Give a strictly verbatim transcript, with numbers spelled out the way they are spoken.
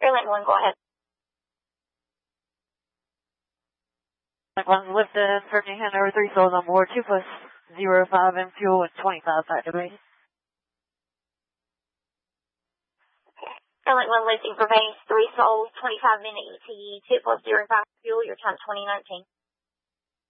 Airline one, go ahead. One Lifton, thirteen Hanover, three souls on board, two plus zero five in fuel and twenty-five activated. Airline one lifting for base, three souls, twenty-five minute E T E, two plus zero five fuel, your time twenty nineteen.